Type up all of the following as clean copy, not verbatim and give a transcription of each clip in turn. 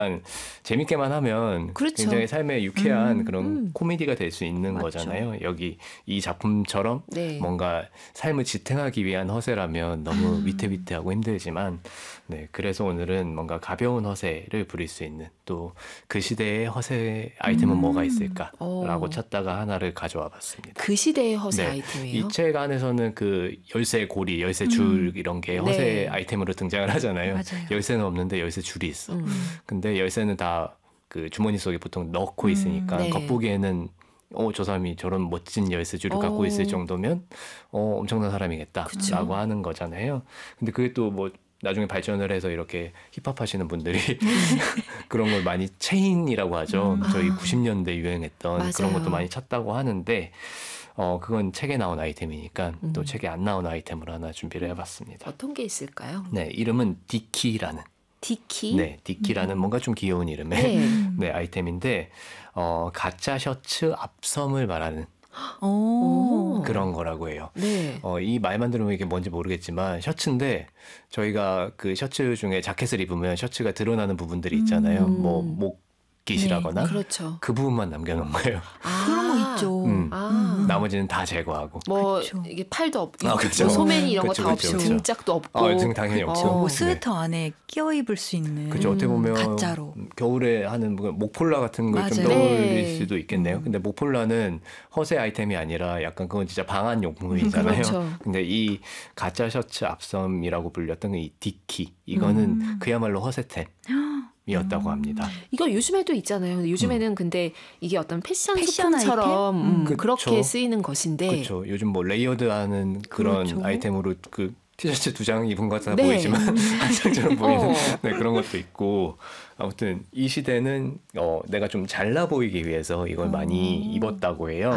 재밌게만 하면 그렇죠. 굉장히 삶에 유쾌한 그런 코미디가 될 수 있는 맞죠. 거잖아요. 여기 이 작품처럼 네. 뭔가 삶을 지탱하기 위한 허세라면 너무 위태위태하고 힘들지만 네, 그래서 오늘은 뭔가 가벼운 허세를 부릴 수 있는 또 그 시대의 허세 아이템은 뭐가 있을까라고 찾다가 하나를 가져와 봤습니다. 그 시대의 허세 네, 아이템이에요? 이 책 안에서는 그 열쇠 고리, 열쇠 줄 이런 게 허세 네. 아이템으로 등장을 하잖아요. 맞아요. 열쇠는 없는데 열쇠 줄이 있어. 근데 열쇠는 다 그 주머니 속에 보통 넣고 있으니까 네. 겉보기에는 저 사람이 저런 멋진 열쇠 줄을 갖고 있을 정도면 엄청난 사람이겠다라고 하는 거잖아요. 근데 그게 또 뭐 나중에 발전을 해서 이렇게 힙합 하시는 분들이 그런 걸 많이 체인이라고 하죠. 저희 90년대 유행했던 맞아요. 그런 것도 많이 찾다고 하는데 그건 책에 나온 아이템이니까 또 책에 안 나온 아이템으로 하나 준비를 해봤습니다. 어떤 게 있을까요? 네, 이름은 디키라는 디키? 네, 디키라는 뭔가 좀 귀여운 이름의 네. 네, 아이템인데 가짜 셔츠 앞섬을 말하는 오. 그런 거라고 해요. 네. 이 말만 들으면 이게 뭔지 모르겠지만 셔츠인데 저희가 그 셔츠 중에 자켓을 입으면 셔츠가 드러나는 부분들이 있잖아요. 뭐 목깃이라거나 그렇죠. 그 부분만 남겨놓은 거예요. 그런 거 있죠. 나머지는 다 제거하고. 뭐 그쵸. 이게 팔도 없고 그쵸. 뭐 소매니 이런 거 그쵸, 다 그쵸, 없고 그쵸. 등짝도 없고 등 당연히 없죠. 뭐 네. 스웨터 안에 끼워 입을 수 있는. 그죠. 어떻게 보면 가짜로. 겨울에 하는 목폴라 같은 걸 좀 맞아요. 떠올릴 네. 수도 있겠네요. 근데 목폴라는 허세 아이템이 아니라 약간 그건 진짜 방한 용품이잖아요. 그렇죠. 근데 이 가짜 셔츠 앞섬이라고 불렸던 이 디키 이거는 그야말로 허세템이었다고 합니다. 이거 요즘에도 있잖아요. 근데 요즘에는 근데 이게 어떤 패션 패션 소품처럼 아이템? 그렇게 그쵸. 쓰이는 것인데 그렇죠. 요즘 뭐 레이어드하는 그런 그렇죠. 아이템으로 그 티셔츠 2장 입은 것 같아 네. 보이지만 한 장처럼 보이는 어. 네, 그런 것도 있고 아무튼 이 시대는 내가 좀 잘나 보이기 위해서 이걸 많이 입었다고 해요.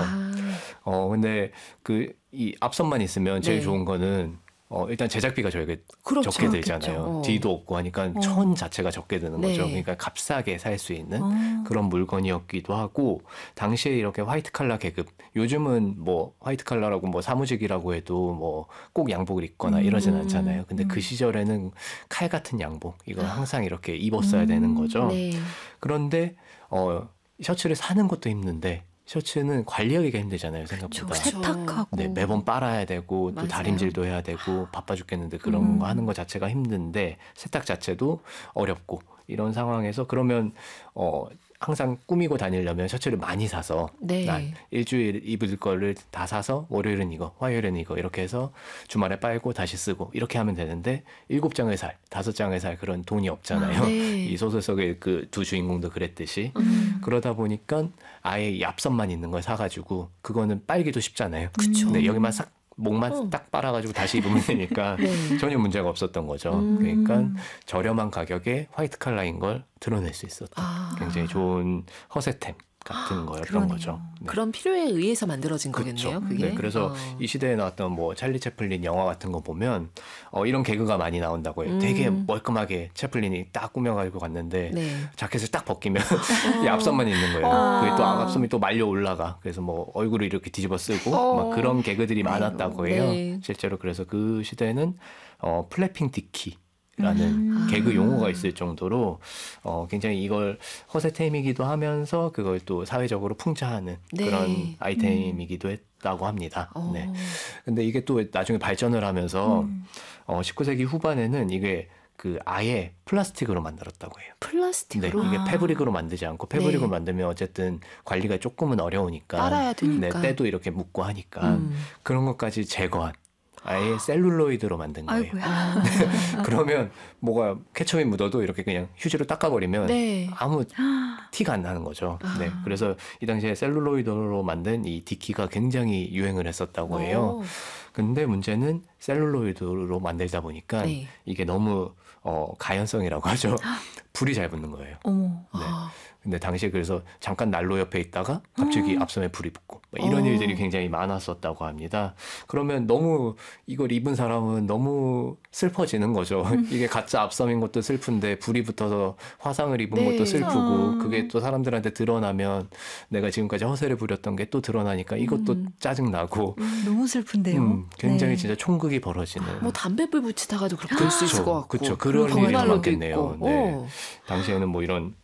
근데 이 앞선만 있으면 제일 네. 좋은 거는 일단 제작비가 저희가 그렇죠. 적게 들잖아요. 그렇겠죠. 뒤도 없고 하니까 천 자체가 적게 드는 네. 거죠. 그러니까 값싸게 살 수 있는 그런 물건이었기도 하고 당시에 이렇게 화이트 칼라 계급 요즘은 뭐 화이트 칼라라고 뭐 사무직이라고 해도 뭐 꼭 양복을 입거나 이러진 않잖아요. 근데 그 시절에는 칼 같은 양복 이걸 항상 이렇게 입었어야 되는 거죠. 네. 그런데 셔츠를 사는 것도 힘든데 셔츠는 관리하기가 힘들잖아요. 생각보다. 그렇죠. 세탁하고. 네, 매번 빨아야 되고 또 맞아요. 다림질도 해야 되고 바빠 죽겠는데 그런 거 하는 거 자체가 힘든데 세탁 자체도 어렵고 이런 상황에서 그러면 항상 꾸미고 다니려면 셔츠를 많이 사서 네. 난 일주일 입을 거를 다 사서 월요일은 이거, 화요일은 이거 이렇게 해서 주말에 빨고 다시 쓰고 이렇게 하면 되는데 7장을 살, 5장을 살 그런 돈이 없잖아요. 네. 이 소설 속의 그 두 주인공도 그랬듯이 그러다 보니까 아예 이 앞선만 있는 걸 사가지고 그거는 빨기도 쉽잖아요. 그쵸. 네, 여기만 싹 목만 딱 빨아가지고 다시 입으면 되니까 네. 전혀 문제가 없었던 거죠. 그러니까 저렴한 가격에 화이트 칼라인 걸 드러낼 수 있었던 굉장히 좋은 허세템 같은 거였던 그러네요. 거죠. 네. 그런 필요에 의해서 만들어진 거겠네요. 그게. 네, 그래서 이 시대에 나왔던 뭐 찰리 채플린 영화 같은 거 보면 이런 개그가 많이 나온다고 해요. 되게 멀끔하게 채플린이 딱 꾸며가지고 갔는데 네. 자켓을 딱 벗기면 이 앞선만 있는 거예요. 그게 또 앞선이 또 말려 올라가. 그래서 뭐 얼굴을 이렇게 뒤집어 쓰고 막 그런 개그들이 많았다고 해요. 네. 실제로 그래서 그 시대에는 플래핑 디키 라는 개그 용어가 있을 정도로 굉장히 이걸 허세템이기도 하면서 그걸 또 사회적으로 풍자하는 네. 그런 아이템이기도 했다고 합니다. 네. 근데 이게 또 나중에 발전을 하면서 19세기 후반에는 이게 그 아예 플라스틱으로 만들었다고 해요. 네, 플라스틱으로 이게 패브릭으로 만들지 않고 패브릭으로 네. 만들면 어쨌든 관리가 조금은 어려우니까 빨아야 되니까. 네, 때도 이렇게 묻고 하니까 그런 것까지 제거한 아예 셀룰로이드로 만든 거예요. 아이고야. 그러면 뭐가 케첩이 묻어도 이렇게 그냥 휴지로 닦아버리면 네. 아무 티가 안 나는 거죠. 네, 그래서 이 당시에 셀룰로이드로 만든 이 디키가 굉장히 유행을 했었다고 해요. 근데 문제는 셀룰로이드로 만들다 보니까 네. 이게 너무 가연성이라고 하죠. 불이 잘 붙는 거예요. 어머. 네. 근데 당시에 그래서 잠깐 난로 옆에 있다가 갑자기 앞섬에 불이 붙고 뭐 이런 일들이 굉장히 많았었다고 합니다. 그러면 너무 이걸 입은 사람은 너무 슬퍼지는 거죠. 이게 가짜 앞섬인 것도 슬픈데 불이 붙어서 화상을 입은 네. 것도 슬프고 그게 또 사람들한테 드러나면 내가 지금까지 허세를 부렸던 게 또 드러나니까 이것도 짜증나고 너무 슬픈데요. 굉장히 네. 진짜 총극이 벌어지는. 뭐 담배불 붙이다가도 그렇게 될 수 있을 것 같고. 그쵸. 그럴 그리고 일이 벽난로도 많겠네요. 있고. 네. 당시에는 뭐 이런